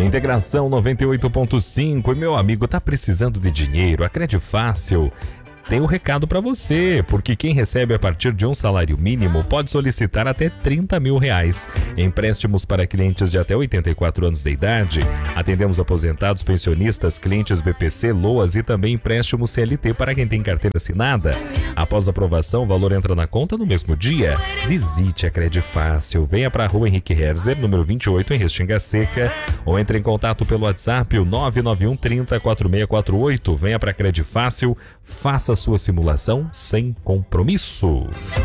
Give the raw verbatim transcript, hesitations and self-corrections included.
Integração noventa e oito ponto cinco. E meu amigo, tá precisando de dinheiro? A Credifácil tem um recado para você, porque quem recebe a partir de um salário mínimo pode solicitar até trinta mil reais. Empréstimos para clientes de até oitenta e quatro anos de idade. Atendemos aposentados, pensionistas, clientes B P C, LOAS e também empréstimo C L T para quem tem carteira assinada. Após aprovação, o valor entra na conta no mesmo dia. Visite a Credifácil. Venha para a rua Henrique Herzer, número vinte e oito, em Restinga Seca, ou entre em contato pelo WhatsApp, o nove nove um trinta, quatro seis quatro oito. Venha para a Credifácil, faça sua simulação sem compromisso.